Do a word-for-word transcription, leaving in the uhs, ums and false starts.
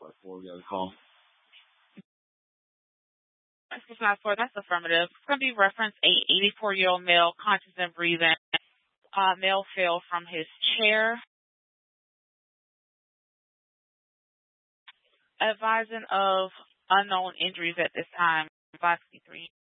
Four, we got a call. Six nine four, that's affirmative. It's going to be reference a eighty-four-year-old male, conscious and breathing. Uh, male fell from his chair. Advising of unknown injuries at this time. five sixty-three.